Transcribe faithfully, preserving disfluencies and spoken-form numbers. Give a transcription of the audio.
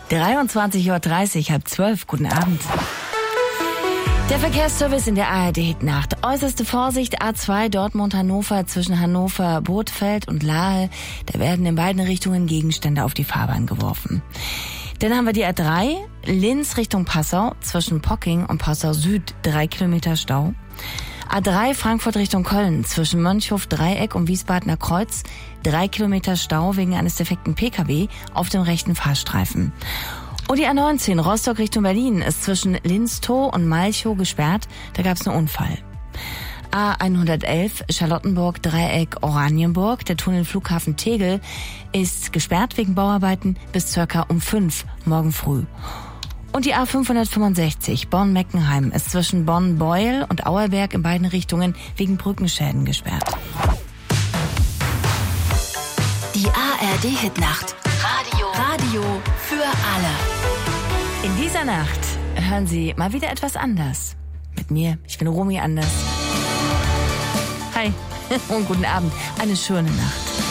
dreiundzwanzig Uhr dreißig, halb zwölf. Guten Abend. Der Verkehrsservice in der A R D-Nacht. Äußerste Vorsicht, A zwei Dortmund-Hannover zwischen Hannover, Bothfeld und Lahe. Da werden in beiden Richtungen Gegenstände auf die Fahrbahn geworfen. Dann haben wir die A drei, Linz Richtung Passau zwischen Pocking und Passau Süd, drei Kilometer Stau. A drei Frankfurt Richtung Köln zwischen Mönchhof Dreieck und Wiesbadener Kreuz, drei Kilometer Stau wegen eines defekten P K W auf dem rechten Fahrstreifen. Und die A neunzehn Rostock Richtung Berlin ist zwischen Linstow und Malchow gesperrt, da gab es einen Unfall. A hundertelf Charlottenburg Dreieck Oranienburg, der Tunnel Flughafen Tegel ist gesperrt wegen Bauarbeiten bis circa um fünf morgen früh. Und die A fünfhundertfünfundsechzig Bonn-Meckenheim ist zwischen Bonn-Beuel und Auerberg in beiden Richtungen wegen Brückenschäden gesperrt. Die A R D-Hitnacht. Radio. Radio für alle. In dieser Nacht hören Sie mal wieder etwas anders. Mit mir, ich bin Romy Anders. Hi und guten Abend. Eine schöne Nacht.